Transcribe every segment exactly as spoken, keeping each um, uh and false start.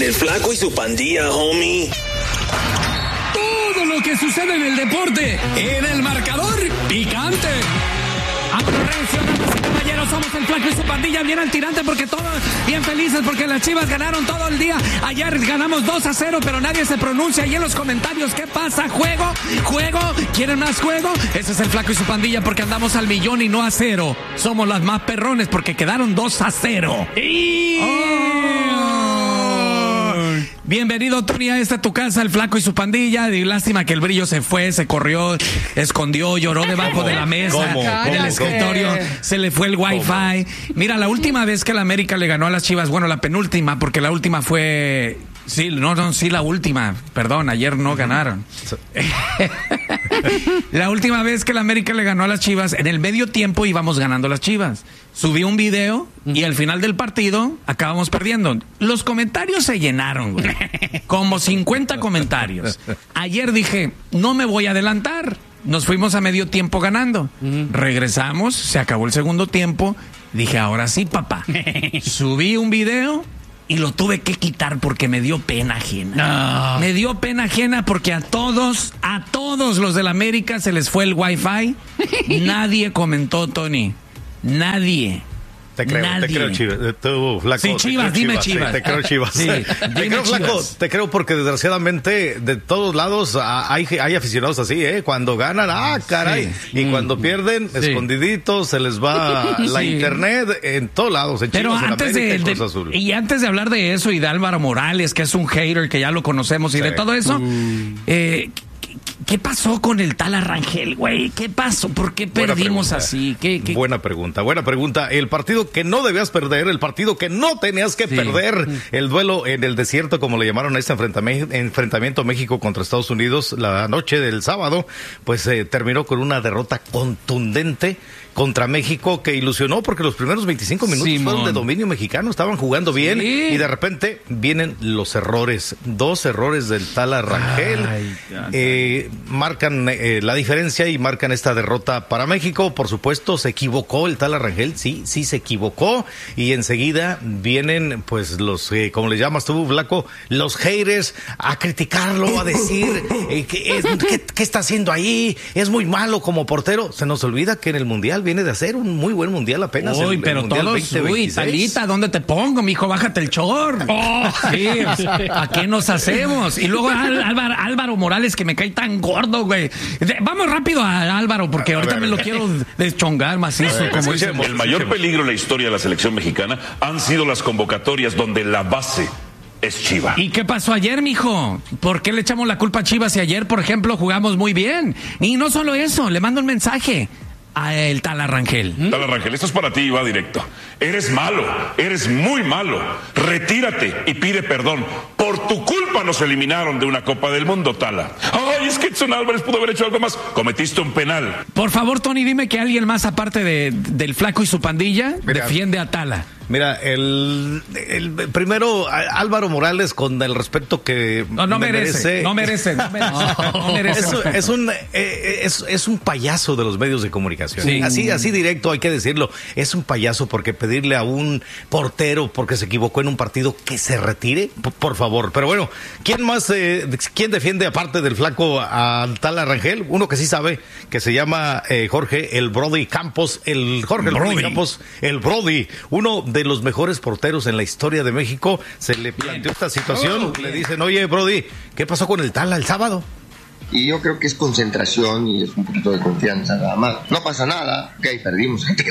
El Flaco y su Pandilla, homie. Todo lo que sucede en el deporte, en el marcador picante. Aprecio, damas y caballeros, somos el Flaco y su Pandilla, bien al tirante porque todos bien felices porque las Chivas ganaron todo el día. Ayer ganamos dos a cero, pero nadie se pronuncia ahí en los comentarios. ¿Qué pasa? ¿Juego? ¿Juego? ¿Quieren más juego? Ese es el Flaco y su Pandilla porque andamos al millón y no a cero. Somos las más perrones porque quedaron dos a cero. Y... Oh. Bienvenido, Tony, a esta tu casa, el Flaco y su Pandilla. Y lástima que el brillo se fue, se corrió, escondió, lloró debajo de la mesa, ¿Cómo? del ¿Cómo? escritorio, se le fue el wifi. Mira, la última vez que la América le ganó a las Chivas, bueno, la penúltima, porque la última fue... Sí, no, no, sí, la última. Perdón, ayer no ganaron. La última vez que la América le ganó a las Chivas, en el medio tiempo íbamos ganando las Chivas. Subí un video y al final del partido acabamos perdiendo. Los comentarios se llenaron, güey. Como cincuenta comentarios. Ayer dije, no me voy a adelantar. Nos fuimos a medio tiempo ganando. Regresamos, se acabó el segundo tiempo. Dije, ahora sí, papá. Subí un video y lo tuve que quitar porque me dio pena ajena. No. Me dio pena ajena porque a todos, a todos los del América se les fue el wifi. Nadie comentó, Tony. Nadie. Te creo, Nadie. te creo, Chivas. Tú, Flaco. Sí, Chivas, dime Chivas. Chivas. Sí, te creo, Chivas. Sí, te dime creo, Flaco. Chivas. Te creo porque desgraciadamente de todos lados hay, hay aficionados así, ¿eh? Cuando ganan, ah, caray. Sí. Y Mm. cuando pierden, Sí. escondiditos, se les va la Sí. internet en todos lados. En Pero Chivas, antes en América, de, en Cruz Azul. de y antes de hablar de eso y de Álvaro Morales, que es un hater que ya lo conocemos y Sí. de todo eso, Uh. eh, ¿qué, qué pasó con el tal Arrangel, güey? ¿Qué pasó? ¿Por qué Buena perdimos pregunta. así? ¿Qué, qué? Buena pregunta, buena pregunta. El partido que no debías perder, el partido que no tenías que Sí. perder, el duelo en el desierto, como le llamaron a este enfrentamiento, enfrentamiento México contra Estados Unidos la noche del sábado, pues eh, terminó con una derrota contundente contra México que ilusionó porque los primeros veinticinco minutos Simón. fueron de dominio mexicano, estaban jugando bien Sí. y de repente vienen los errores, dos errores del tal Arrangel, Ay, ya, eh, marcan eh, la diferencia y marcan esta derrota para México. Por supuesto, se equivocó el tal Arrangel, sí, sí se equivocó y enseguida vienen pues los, eh, como le llamas tú, Flaco, los haters a criticarlo, a decir eh, que es, ¿qué, qué está haciendo ahí? Es muy malo como portero. Se nos olvida que en el Mundial viene de hacer un muy buen Mundial apenas. Uy, el, pero el mundial todos, veinte uy, veintiséis. Talita, ¿dónde te pongo, mijo? Bájate el chor. Oh, sí, ¿a qué nos hacemos? Y luego Al- Álvaro, Álvaro Morales, que me cae tan gordo, güey. De- Vamos rápido a Álvaro, porque A ahorita ver, me lo a ver. quiero deschongar macizo, ver, como escuchemos. dicen. El mayor peligro en la historia de la selección mexicana han sido las convocatorias donde la base es Chiva. ¿Y qué pasó ayer, mijo? ¿Por qué le echamos la culpa a Chivas si ayer, por ejemplo, jugamos muy bien? Y no solo eso, le mando un mensaje a el tal Arrangel. Tal Rangel, esto es para ti y va directo. Eres malo, eres muy malo. Retírate y pide perdón. Por tu culpa nos eliminaron de una Copa del Mundo, Tala. Ay, es que Edson Álvarez pudo haber hecho algo más. Cometiste un penal. Por favor, Tony, dime que alguien más, aparte de, del Flaco y su pandilla, Mira. defiende a Tala. Mira, el, el primero, a- Álvaro Morales, con el respeto que No, no me merece, no merece, no merece, no merece Es, respeto. es un eh, es, es un payaso de los medios de comunicación. Sí. Así así directo hay que decirlo. Es un payaso porque pedirle a un portero porque se equivocó en un partido que se retire, P- por favor. Pero bueno, ¿quién más eh, quién defiende aparte del Flaco al tal Arrangel? Uno que sí sabe, que se llama eh, Jorge el Brody Campos, el Jorge el Brody, Brody. Campos, el Brody, uno de los mejores porteros en la historia de México. Se le planteó esta situación, Oh, le dicen, "Oye, Brody, ¿qué pasó con el Tala el sábado?" Y yo creo que es concentración y es un poquito de confianza nada más. No pasa nada, ok, perdimos ante,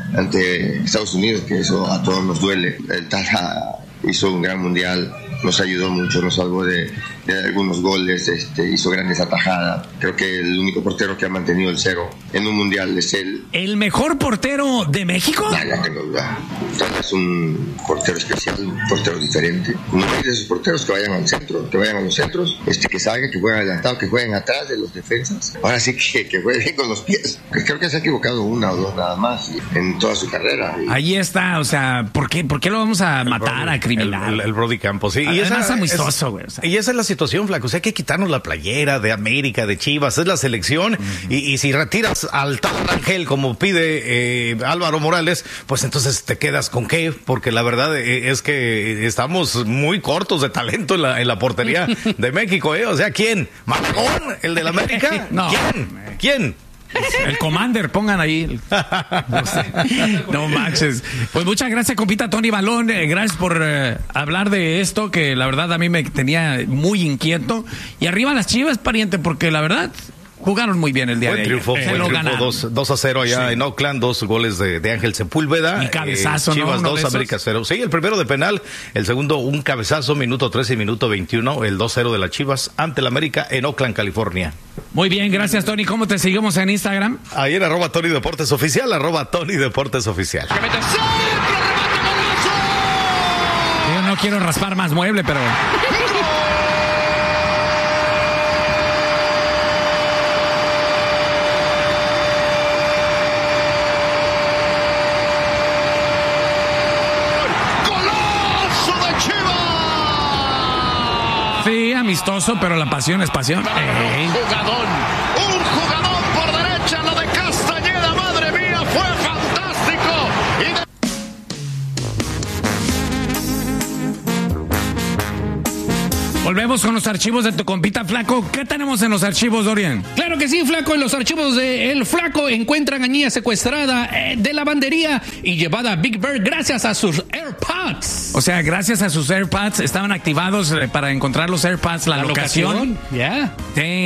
ante Estados Unidos, que eso a todos nos duele. El Tala hizo un gran mundial, nos ayudó mucho, nos salvó de, de algunos goles, este, hizo grandes atajadas. Creo que el único portero que ha mantenido el cero en un mundial es él. ¿El mejor portero de México? No, no tengo duda. Tala es un portero especial, un portero diferente. No hay de esos porteros que vayan al centro, que vayan a los centros, este, que salgan, que jueguen adelantado, que jueguen atrás de los defensas. Ahora sí que, que jueguen con los pies. Creo que se ha equivocado una o dos nada más en toda su carrera. Y Ahí está, o sea, ¿por qué, por qué lo vamos a matar, a El, acriminar? el- el Brody Campos, sí. Y Además, esa amistoso, es- güey, o sea. Y esa es la situación, Flaco. O sea, hay que quitarnos la playera de América, de Chivas, es la selección. Uh-huh. y, y si retiras al tal Ángel, como pide eh, Álvaro Morales, pues entonces te quedas con qué, porque la verdad, eh, que es que estamos muy cortos de talento en la, en la portería de México, ¿eh? O sea, ¿quién? ¿Malagón? ¿El del América? No. ¿Quién? ¿Quién? El Commander, pongan ahí. No sé. No manches. Pues muchas gracias, compita Tony Balón. Eh, gracias por eh, hablar de esto, que la verdad a mí me tenía muy inquieto. Y arriba las Chivas, pariente, porque la verdad jugaron muy bien el día Buen de triunfo, ayer. buen Se lo triunfo, ganaron. dos a cero allá Sí. en Oakland, dos goles de, de Ángel Sepúlveda. Y cabezazo, eh, ¿no? Chivas Uno de dos, esos. América cero. Sí, el primero de penal, el segundo un cabezazo, minuto trece y minuto veintiuno, el dos cero de las Chivas ante el América en Oakland, California. Muy bien, gracias, Tony. ¿Cómo te seguimos en Instagram? Ahí en arroba Tony Deportes Oficial, arroba Tony Deportes Oficial. Yo no quiero raspar más mueble, pero... Sí, amistoso, pero la pasión es pasión. Ey. Un jugadón, un jugadón por derecha, lo de Castañeda, madre mía, fue fantástico. Y de... Volvemos con los archivos de tu compita Flaco. ¿Qué tenemos en los archivos, Dorian? Claro que sí, Flaco. En los archivos de El Flaco encuentran a niña secuestrada eh, de lavandería y llevada a Big Bird gracias a sus AirPods. O sea, gracias a sus AirPods estaban activados eh, para encontrar los AirPods, la, La locación. locación, ya. Sí.